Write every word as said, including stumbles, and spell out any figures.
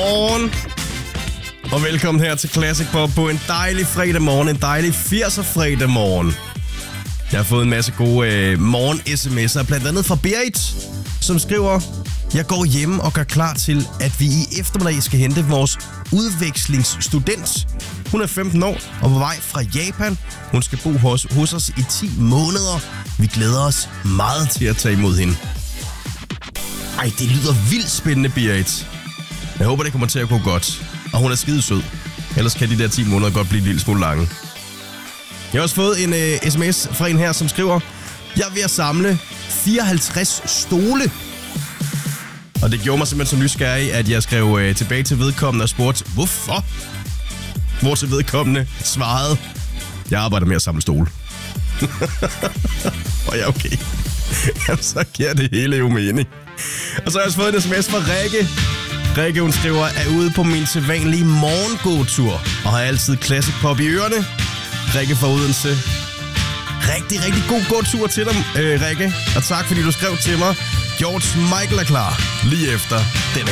Godmorgen. Og velkommen her til Classic Pop på en dejlig fredag morgen. En dejlig firser fredag morgen. Jeg har fået en masse gode øh, morgen-sms'er, blandt andet fra Berit, som skriver: Jeg går hjem og gør klar til, at vi i eftermiddag skal hente vores udvekslingsstudent. Hun er femten år og på vej fra Japan. Hun skal bo hos, hos os i ti måneder. Vi glæder os meget til at tage imod hende. Ej, det lyder vildt spændende, Berit. Jeg håber, det kommer til at gå godt. Og hun er skidesød. Ellers kan de der ti måneder godt blive en lille smule lange. Jeg har også fået en uh, sms fra en her, som skriver: Jeg er ved at samle fireoghalvtreds stole. Og det gjorde mig simpelthen så nysgerrig, at jeg skrev uh, tilbage til vedkommende og spurgte, hvorfor? Hvor til vedkommende svarede: Jeg arbejder med at samle stole. Og ja, okay. Jamen, så giver det hele jo mening. Og så har jeg også fået en sms fra Rikke. Rikke, hun skriver, er ude på min sædvanlige morgengåtur og har altid Classic Pop i ørerne. Rikke fra Odense. Rigtig, rigtig god gåtur til dig, øh, Rikke. Og tak, fordi du skrev til mig. George Michael er klar lige efter den.